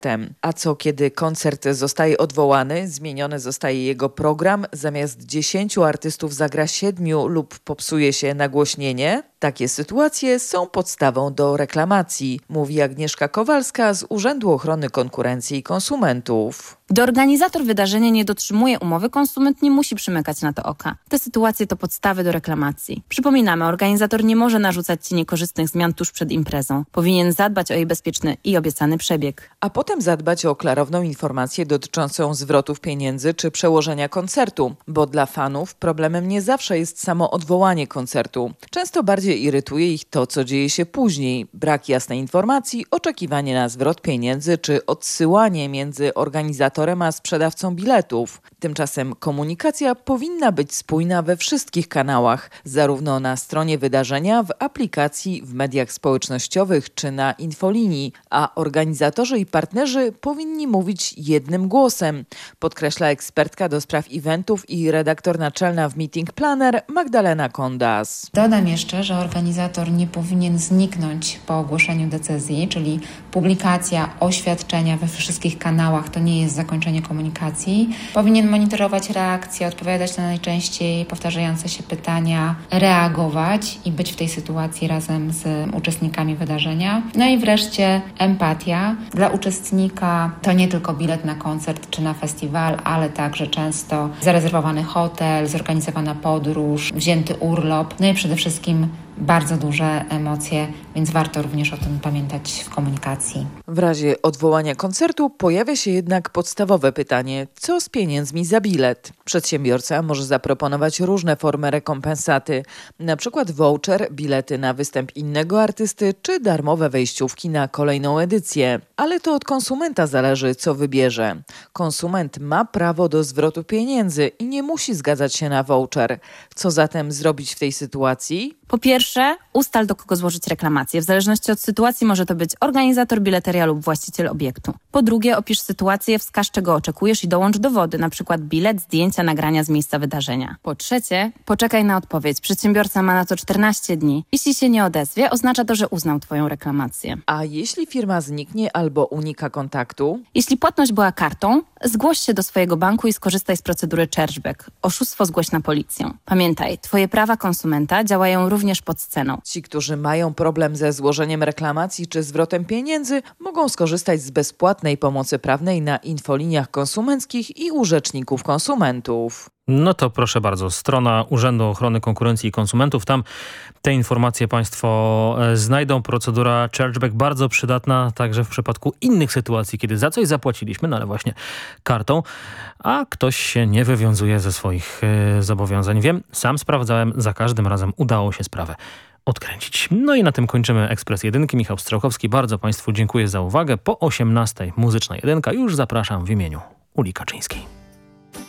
A co kiedy koncert zostaje odwołany, zmieniony zostaje jego program, zamiast 10 artystów zagra 7 lub popsuje się nagłośnienie? Takie sytuacje są podstawą do reklamacji, mówi Agnieszka Kowalska z Urzędu Ochrony Konkurencji i Konsumentów. Gdy organizator wydarzenia nie dotrzymuje umowy, konsument nie musi przymykać na to oka. Te sytuacje to podstawy do reklamacji. Przypominamy, organizator nie może narzucać Ci niekorzystnych zmian tuż przed imprezą. Powinien zadbać o jej bezpieczny i obiecany przebieg. A potem zadbać o klarowną informację dotyczącą zwrotów pieniędzy czy przełożenia koncertu, bo dla fanów problemem nie zawsze jest samo odwołanie koncertu. Często bardziej irytuje ich to, co dzieje się później. Brak jasnej informacji, oczekiwanie na zwrot pieniędzy czy odsyłanie między organizatorem a sprzedawcą biletów. Tymczasem komunikacja powinna być spójna we wszystkich kanałach, zarówno na stronie wydarzenia, w aplikacji, w mediach społecznościowych czy na infolinii, a organizatorzy i partnerzy powinni mówić jednym głosem, podkreśla ekspertka do spraw eventów i redaktor naczelna w Meeting Planner Magdalena Kondas. Dodam jeszcze, że organizator nie powinien zniknąć po ogłoszeniu decyzji, czyli publikacja, oświadczenia we wszystkich kanałach to nie jest zakończenie komunikacji. Powinien monitorować reakcje, odpowiadać na najczęściej powtarzające się pytania, reagować i być w tej sytuacji razem z uczestnikami wydarzenia. No i wreszcie empatia. Dla uczestnika to nie tylko bilet na koncert czy na festiwal, ale także często zarezerwowany hotel, zorganizowana podróż, wzięty urlop, no i przede wszystkim bardzo duże emocje, więc warto również o tym pamiętać w komunikacji. W razie odwołania koncertu pojawia się jednak podstawowe pytanie, co z pieniędzmi za bilet? Przedsiębiorca może zaproponować różne formy rekompensaty, np. voucher, bilety na występ innego artysty czy darmowe wejściówki na kolejną edycję. Ale to od konsumenta zależy, co wybierze. Konsument ma prawo do zwrotu pieniędzy i nie musi zgadzać się na voucher. Co zatem zrobić w tej sytuacji? Po pierwsze, ustal, do kogo złożyć reklamację. W zależności od sytuacji może to być organizator, bileteria lub właściciel obiektu. Po drugie, opisz sytuację, wskaż czego oczekujesz i dołącz dowody, np. bilet, zdjęcia, nagrania z miejsca wydarzenia. Po trzecie, poczekaj na odpowiedź. Przedsiębiorca ma na to 14 dni. Jeśli się nie odezwie, oznacza to, że uznał Twoją reklamację. A jeśli firma zniknie albo unika kontaktu? Jeśli płatność była kartą, zgłoś się do swojego banku i skorzystaj z procedury chargeback. Oszustwo zgłoś na policję. Pamiętaj, Twoje prawa konsumenta działają również pod sceną. Ci, którzy mają problem ze złożeniem reklamacji czy zwrotem pieniędzy, mogą skorzystać z bezpłatnej pomocy prawnej na infoliniach konsumenckich i u rzeczników konsumentów. No to proszę bardzo, strona Urzędu Ochrony Konkurencji i Konsumentów. Tam te informacje Państwo znajdą. Procedura chargeback bardzo przydatna także w przypadku innych sytuacji, kiedy za coś zapłaciliśmy, no ale właśnie kartą, a ktoś się nie wywiązuje ze swoich zobowiązań. Wiem, sam sprawdzałem, za każdym razem udało się sprawę odkręcić. No i na tym kończymy Ekspres Jedynki. Michał Strzałkowski, bardzo Państwu dziękuję za uwagę. Po 18:00 Muzyczna Jedynka. Już zapraszam w imieniu Uli Kaczyńskiej.